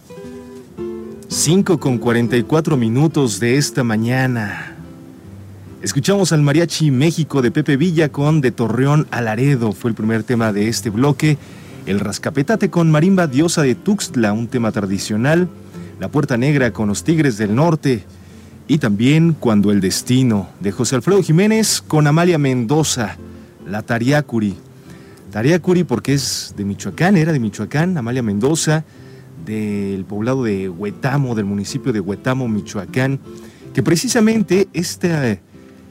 5:44 de esta mañana. Escuchamos al Mariachi México de Pepe Villa con De Torreón a Laredo. Fue el primer tema de este bloque. El Rascapetate con Marimba Diosa de Tuxtla, un tema tradicional. La Puerta Negra con Los Tigres del Norte. Y también Cuando el Destino de José Alfredo Jiménez con Amalia Mendoza, La Tariacuri. Tariacuri porque es de Michoacán, era de Michoacán, Amalia Mendoza, del poblado de Huetamo, del municipio de Huetamo, Michoacán, que precisamente este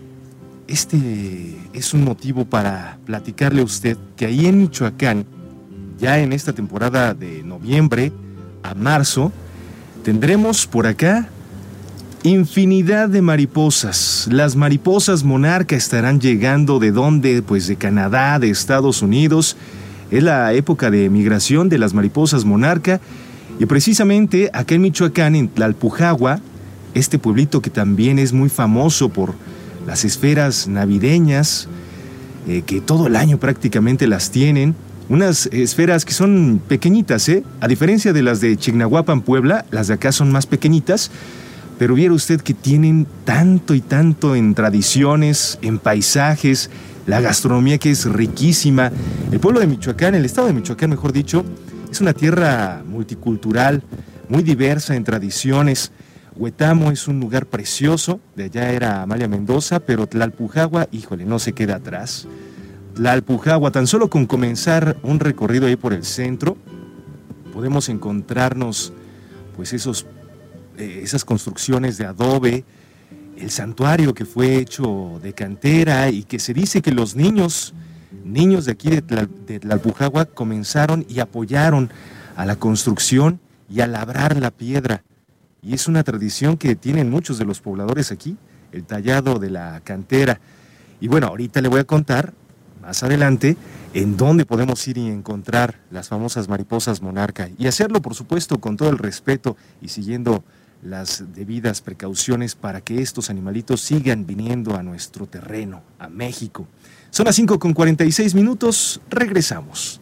es un motivo para platicarle a usted que ahí en Michoacán, ya en esta temporada de noviembre a marzo, tendremos por acá infinidad de mariposas. Las mariposas monarca estarán llegando ¿de dónde? Pues de Canadá, de Estados Unidos. Es la época de migración de las mariposas monarca. Y precisamente acá en Michoacán, en Tlalpujahua, este pueblito que también es muy famoso por las esferas navideñas, que todo el año prácticamente las tienen, unas esferas que son pequeñitas, a diferencia de las de Chignahuapan, Puebla, las de acá son más pequeñitas, pero viera usted que tienen tanto y tanto en tradiciones, en paisajes, la gastronomía que es riquísima. El pueblo de Michoacán, el estado de Michoacán, mejor dicho, es una tierra multicultural, muy diversa en tradiciones. Huetamo es un lugar precioso, de allá era Amalia Mendoza, pero Tlalpujahua, híjole, no se queda atrás. Tlalpujahua, tan solo con comenzar un recorrido ahí por el centro, podemos encontrarnos pues esas construcciones de adobe, el santuario que fue hecho de cantera y que se dice que los niños de aquí de Tlalpujahua comenzaron y apoyaron a la construcción y a labrar la piedra. Y es una tradición que tienen muchos de los pobladores aquí, el tallado de la cantera. Y bueno, ahorita le voy a contar, más adelante, en dónde podemos ir y encontrar las famosas mariposas monarca. Y hacerlo, por supuesto, con todo el respeto y siguiendo las debidas precauciones para que estos animalitos sigan viniendo a nuestro terreno, a México. Son las 5:46, regresamos.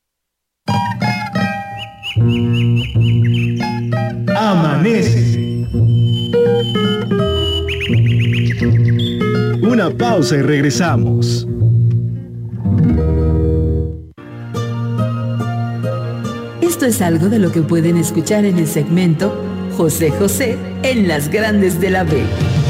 Amanece. Una pausa y regresamos. Esto es algo de lo que pueden escuchar en el segmento José José en las Grandes de la B.